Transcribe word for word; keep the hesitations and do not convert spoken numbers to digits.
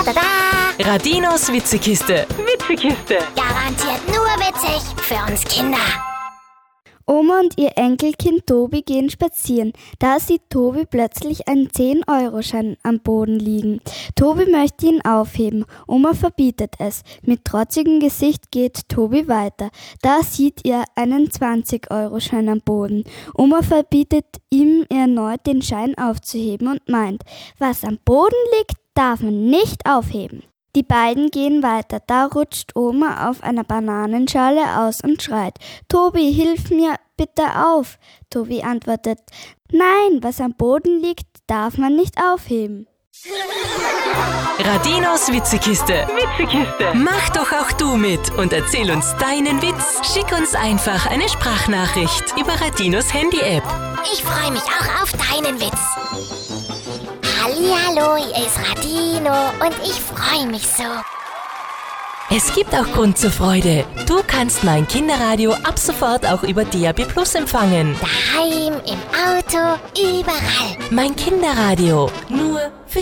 da da. Radinos Witzekiste. Witzekiste. Garantiert nur witzig für uns Kinder. Oma und ihr Enkelkind Tobi gehen spazieren. Da sieht Tobi plötzlich einen zehn-Euro-Schein am Boden liegen. Tobi möchte ihn aufheben. Oma verbietet es. Mit trotzigem Gesicht geht Tobi weiter. Da sieht er einen zwanzig-Euro-Schein am Boden. Oma verbietet ihm erneut, den Schein aufzuheben und meint, was am Boden liegt, darf man nicht aufheben. Die beiden gehen weiter, da rutscht Oma auf einer Bananenschale aus und schreit, Tobi, hilf mir bitte auf. Tobi antwortet, nein, was am Boden liegt, darf man nicht aufheben. Radinos Witzekiste. Witzekiste. Mach doch auch du mit und erzähl uns deinen Witz. Schick uns einfach eine Sprachnachricht über Radinos Handy-App. Ich freue mich auch auf deinen Witz. Hallihallo, hier ist Radino und ich freue mich so. Es gibt auch Grund zur Freude. Du kannst mein Kinderradio ab sofort auch über D A B Plus empfangen. Daheim, im Auto, überall. Mein Kinderradio. Nur für